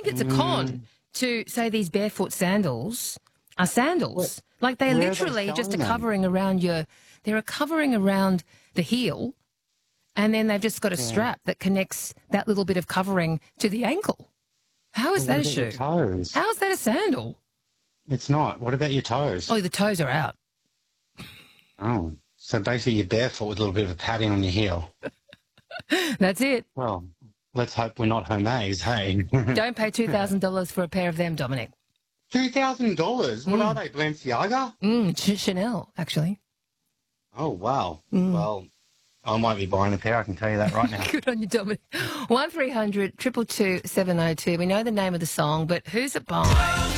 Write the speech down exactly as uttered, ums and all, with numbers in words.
think it's a con Mm. to say these barefoot sandals are sandals. Where- like they're where are they literally just a selling them? covering around your, they're a covering around the heel, and then they've just got a Yeah. strap that connects that little bit of covering to the ankle. How is Well, that what a about your shoe? toes? How is that a sandal? It's not. What about your toes? Oh, the toes are out. Oh, so basically you're barefoot with a little bit of a padding on your heel. That's it. Well, let's hope we're not Hermes, hey? Don't pay two thousand dollars for a pair of them, Dominic. two thousand dollars? What are they, Balenciaga? Mm, Ch- Chanel, actually. Oh, wow. Mm. Well, I might be buying a pair, I can tell you that right now. Good on you, Dominic. one three hundred two two two seven oh two. We know the name of the song, but who's it by?